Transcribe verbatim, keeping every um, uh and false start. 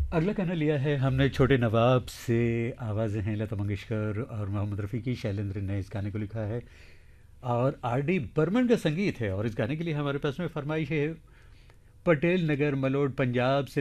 अगला गाना लिया है हमने छोटे नवाब से। आवाज़ें हैं लता मंगेशकर और मोहम्मद रफ़ी की। शैलेंद्र ने इस गाने को लिखा है और आर डी बर्मन का संगीत है। और इस गाने के लिए हमारे पास में फरमाइश है पटेल नगर मलोड पंजाब से